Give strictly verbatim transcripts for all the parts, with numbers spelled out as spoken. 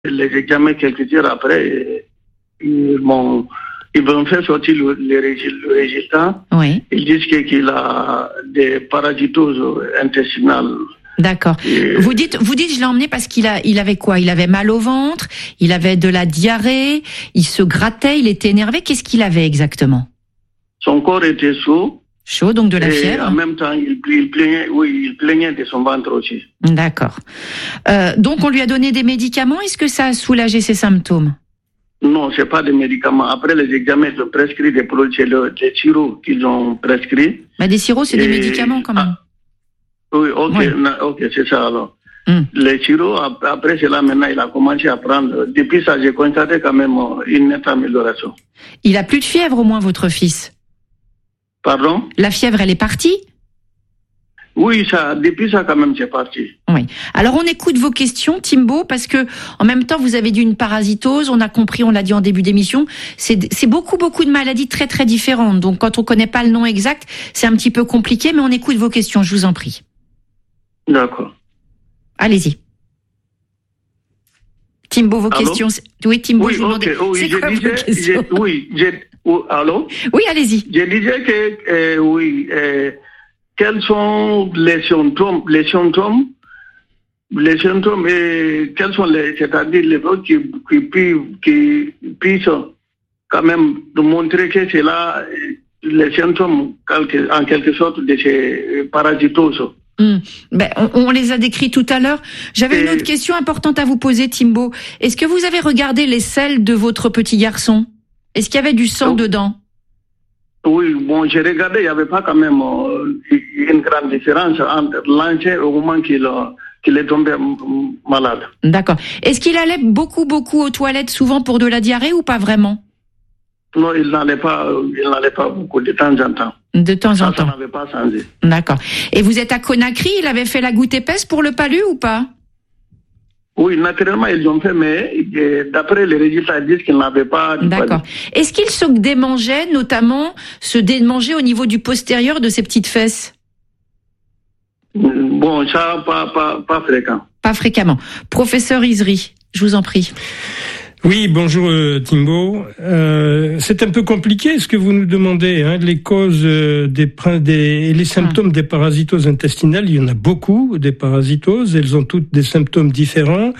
les examens quelques heures après, ils m'ont, ils m'ont fait sortir le, le résultat. Oui. Ils disent qu'il a des parasitoses intestinales. D'accord. Et... Vous dites, vous dites, je l'ai emmené parce qu'il a, il avait quoi? Il avait mal au ventre, il avait de la diarrhée, il se grattait, il était énervé. Qu'est-ce qu'il avait exactement? Son corps était chaud. Chaud, donc de la et fièvre. En même temps, il, il plaignait, oui, il plaignait de son ventre aussi. D'accord. Euh, donc on lui a donné des médicaments. Est-ce que ça a soulagé ses symptômes? Non, c'est pas des médicaments. Après les examens, ils ont prescrit des produits, c'est le, des sirops qu'ils ont prescrits. Bah des sirops, c'est et... des médicaments quand même. Ah, oui, ok, oui. Na, ok, c'est ça alors. Mm. Les sirops, après cela, maintenant, il a commencé à prendre. Depuis ça, j'ai constaté quand même une nette amélioration. Il a plus de fièvre au moins, votre fils? Pardon? La fièvre, elle est partie? Oui, ça, depuis ça, quand même, c'est parti. Oui. Alors, on écoute vos questions, Timbo, parce que, en même temps, vous avez dit une parasitose, on a compris, on l'a dit en début d'émission, c'est, c'est beaucoup, beaucoup de maladies très, très différentes. Donc, quand on connaît pas le nom exact, c'est un petit peu compliqué, mais on écoute vos questions, je vous en prie. D'accord. Allez-y. Timbo, vos Allô? questions. Oui, Timbo, oui, je vous demande. Okay. Oui, c'est je quoi disais, vos questions? Je, oui, je, oh, allô? Oui, allez-y. Je disais que, euh, oui, euh, quels sont les symptômes, les symptômes, les symptômes et quels sont les, c'est-à-dire les autres qui, qui, qui, qui puissent quand même montrer que c'est là les symptômes, en quelque sorte, de ces parasitoses. Mmh. Ben, on, on les a décrits tout à l'heure. J'avais Et... une autre question importante à vous poser, Timbo. Est-ce que vous avez regardé les selles de votre petit garçon? Est-ce qu'il y avait du sang oh. dedans? Oui, bon, j'ai regardé, il n'y avait pas quand même euh, une grande différence entre l'ancien et au moment qu'il, euh, qu'il est tombé malade. D'accord. Est-ce qu'il allait beaucoup, beaucoup aux toilettes souvent pour de la diarrhée ou pas vraiment? Non, il n'allait pas, il n'allait pas beaucoup, de temps en temps. De temps ça, en temps. Ça n'avait pas changé. D'accord. Et vous êtes à Conakry, il avait fait la goutte épaisse pour le palu ou pas? Oui, naturellement, ils l'ont fait, mais d'après les résultats, ils disent qu'ils n'avaient pas... D'accord. Est-ce qu'il se démangeait, notamment, se démangeait au niveau du postérieur de ses petites fesses? Bon, ça, pas, pas, pas fréquent. Pas fréquemment. Professeur Izri, je vous en prie. Oui, bonjour euh, Timbo. Euh, c'est un peu compliqué ce que vous nous demandez. Hein, les causes euh, des, des et les symptômes ah. des parasitoses intestinales, il y en a beaucoup des parasitoses. Elles ont toutes des symptômes différents.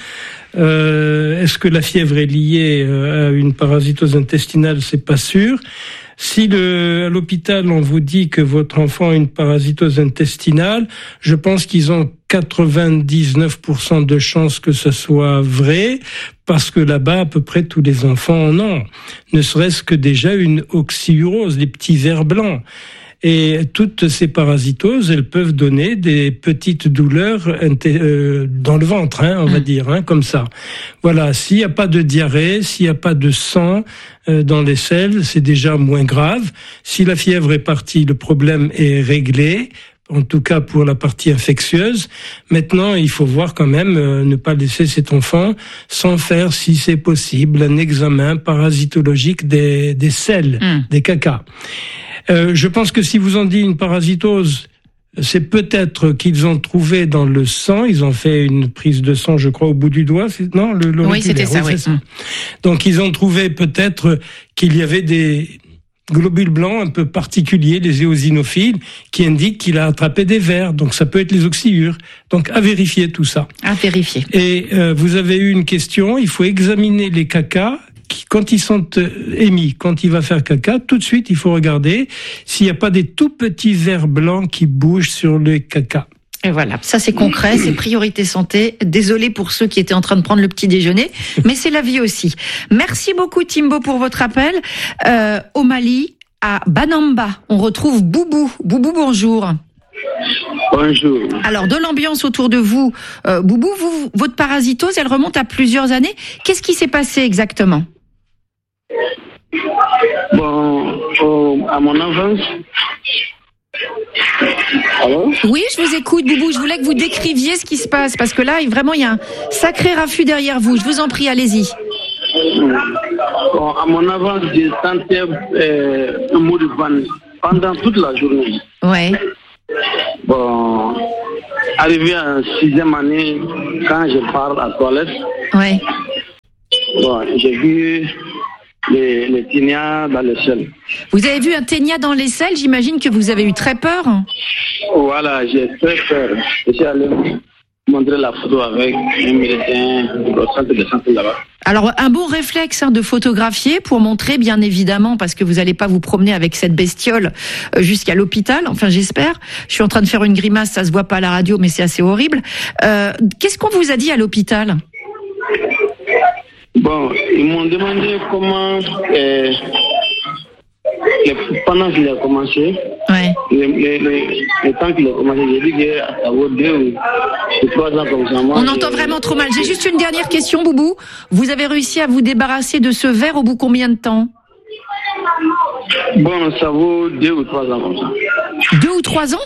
Euh, est-ce que la fièvre est liée euh, à une parasitose intestinale? C'est pas sûr. Si le, à l'hôpital on vous dit que votre enfant a une parasitose intestinale, je pense qu'ils ont quatre-vingt-dix-neuf pour cent de chances que ce soit vrai, parce que là-bas, à peu près tous les enfants en ont. Ne serait-ce que déjà une oxyurose, des petits vers blancs. Et toutes ces parasitoses, elles peuvent donner des petites douleurs euh, dans le ventre, hein, on va dire, hein, comme ça. Voilà, s'il n'y a pas de diarrhée, s'il n'y a pas de sang euh, dans les selles, c'est déjà moins grave. Si la fièvre est partie, le problème est réglé. En tout cas pour la partie infectieuse. Maintenant, il faut voir quand même, euh, ne pas laisser cet enfant sans faire, si c'est possible, un examen parasitologique des, des selles, mmh. des caca. Euh, je pense que si vous en dites une parasitose, c'est peut-être qu'ils ont trouvé dans le sang, ils ont fait une prise de sang, je crois, au bout du doigt, c'est, non, le, le Oui, c'était ça, oui. ça. Donc ils ont trouvé peut-être qu'il y avait des globules blancs un peu particuliers, les éosinophiles, qui indiquent qu'il a attrapé des vers. Donc ça peut être les oxyures. Donc à vérifier tout ça. À vérifier. Et euh, vous avez eu une question, il faut examiner les cacas. Quand ils sont émis, quand il va faire caca, tout de suite, il faut regarder s'il n'y a pas des tout petits vers blancs qui bougent sur le caca. Et voilà, ça c'est concret, c'est priorité santé. Désolé pour ceux qui étaient en train de prendre le petit déjeuner, mais c'est la vie aussi. Merci beaucoup Timbo pour votre appel. Euh, au Mali, à Banamba, on retrouve Boubou. Boubou, bonjour. Bonjour. Alors, de l'ambiance autour de vous, euh, Boubou, vous, votre parasitose, elle remonte à plusieurs années. Qu'est-ce qui s'est passé exactement? Bon, euh, à mon enfance. Allô? Oui, je vous écoute, Boubou. Je voulais que vous décriviez ce qui se passe, parce que là, vraiment, il y a un sacré raffut derrière vous. Je vous en prie, allez-y. Bon, à mon enfance, j'ai senti euh, un mot de vanne pendant toute la journée. Ouais. Bon, arrivé en sixième année, quand je pars à la toilette, ouais. Bon, j'ai vu les, les ténias dans les selles. Vous avez vu un ténia dans les selles, j'imagine que vous avez eu très peur. Voilà, j'ai très peur. Je suis allé montrer la photo avec un médecin au centre de santé là-bas. Alors, un bon réflexe hein, de photographier pour montrer, bien évidemment, parce que vous n'allez pas vous promener avec cette bestiole euh, jusqu'à l'hôpital, enfin j'espère. Je suis en train de faire une grimace, ça se voit pas à la radio, mais c'est assez horrible. Euh, qu'est-ce qu'on vous a dit à l'hôpital ? Bon, ils m'ont demandé comment, euh, pendant qu'il a commencé, ouais. le, le, le, le temps qu'il a commencé, j'ai dit que ça vaut deux ou trois ans comme ça. Moi, on entend vraiment trop mal. J'ai juste une dernière question, Boubou. Vous avez réussi à vous débarrasser de ce verre au bout de combien de temps ? Bon, ça vaut deux ou trois ans comme ça. Deux ou trois ans ?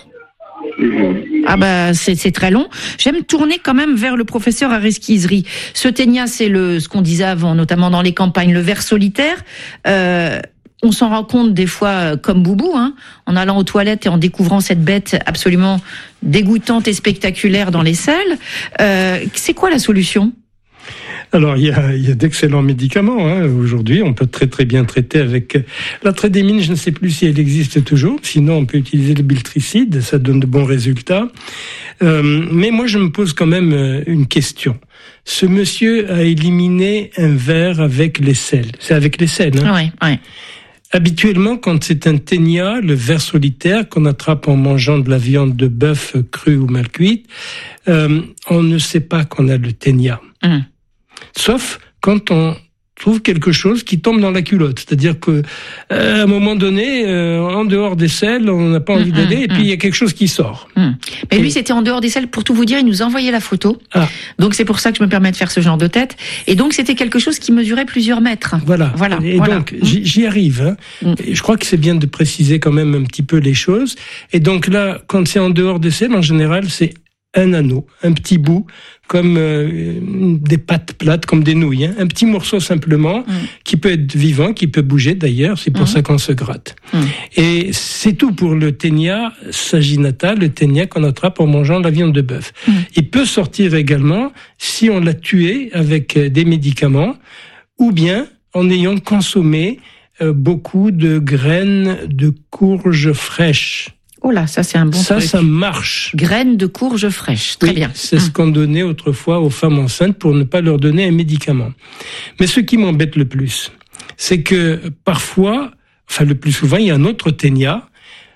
Ah bah c'est, c'est très long. J'aime tourner quand même vers le professeur Areski-Izri. Ce ténia, c'est le ce qu'on disait avant, notamment dans les campagnes, le ver solitaire. Euh, on s'en rend compte des fois comme Boubou, hein, en allant aux toilettes et en découvrant cette bête absolument dégoûtante et spectaculaire dans les selles. Euh, c'est quoi la solution ? Alors, il y a, il y a d'excellents médicaments. Hein. Aujourd'hui, on peut très très bien traiter avec la trédémine. Je ne sais plus si elle existe toujours. Sinon, on peut utiliser le biltricide. Ça donne de bons résultats. Euh, mais moi, je me pose quand même une question. Ce monsieur a éliminé un ver avec les selles. C'est avec les selles. Hein. Oui, oui. Habituellement, quand c'est un ténia, le ver solitaire qu'on attrape en mangeant de la viande de bœuf crue ou mal cuite, euh, on ne sait pas qu'on a le ténia. Mmh. Sauf quand on trouve quelque chose qui tombe dans la culotte. C'est-à-dire que euh, à un moment donné, euh, en dehors des selles, on n'a pas envie mmh, d'aller, mmh, et puis il y a quelque chose qui sort. Mmh. Mais et... lui, c'était en dehors des selles. Pour tout vous dire, il nous a envoyé la photo. Ah. Donc c'est pour ça que je me permets de faire ce genre de tête. Et donc c'était quelque chose qui mesurait plusieurs mètres. Voilà. Voilà. Et voilà. donc j'y, j'y arrive. Hein. Mmh. Et je crois que c'est bien de préciser quand même un petit peu les choses. Et donc là, quand c'est en dehors des selles, en général, c'est un anneau, un petit bout, comme euh, des pâtes plates, comme des nouilles, hein, un petit morceau simplement, mmh. qui peut être vivant, qui peut bouger d'ailleurs, c'est pour mmh. ça qu'on se gratte. Mmh. Et c'est tout pour le ténia saginata, le ténia qu'on attrape en mangeant de la viande de bœuf. Mmh. Il peut sortir également si on l'a tué avec des médicaments, ou bien en ayant consommé euh, beaucoup de graines de courge fraîche. Oh là, ça c'est un bon ça, truc. Ça, ça marche. Graines de courge fraîche, très oui, bien. C'est mmh. ce qu'on donnait autrefois aux femmes enceintes pour ne pas leur donner un médicament. Mais ce qui m'embête le plus, c'est que parfois, enfin le plus souvent, il y a un autre ténia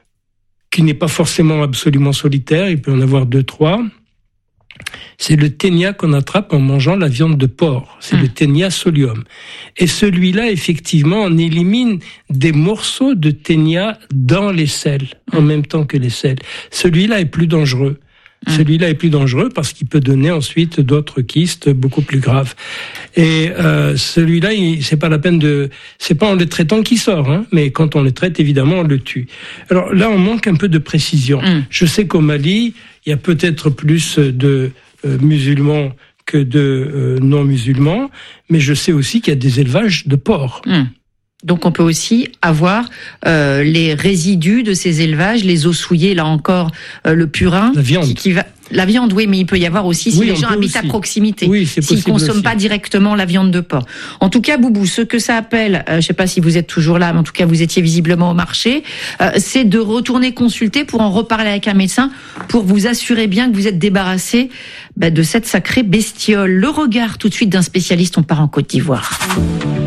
qui n'est pas forcément absolument solitaire, il peut en avoir deux, trois. C'est le ténia qu'on attrape en mangeant la viande de porc. C'est mmh. le ténia solium. Et celui-là, effectivement, on élimine des morceaux de ténia dans les selles, mmh. en même temps que les selles. Celui-là est plus dangereux. Mmh. Celui-là est plus dangereux parce qu'il peut donner ensuite d'autres kystes beaucoup plus graves. Et euh, celui-là, il, c'est pas la peine de, c'est pas en le traitant qu'il sort, hein, mais quand on le traite, évidemment, on le tue. Alors là, on manque un peu de précision. Mmh. Je sais qu'au Mali, il y a peut-être plus de euh, musulmans que de euh, non-musulmans, mais je sais aussi qu'il y a des élevages de porcs. Mmh. Donc on peut aussi avoir euh, les résidus de ces élevages, les os souillés, là encore, euh, le purin. La viande. Qui, qui va... La viande, oui, mais il peut y avoir aussi si oui, les gens habitent aussi. à proximité, oui, c'est s'ils consomment aussi. pas directement la viande de porc. En tout cas, Boubou, ce que ça appelle, euh, je sais pas si vous êtes toujours là, mais en tout cas vous étiez visiblement au marché, euh, c'est de retourner consulter pour en reparler avec un médecin, pour vous assurer bien que vous êtes débarrassé bah, de cette sacrée bestiole. Le regard tout de suite d'un spécialiste, on part en Côte d'Ivoire.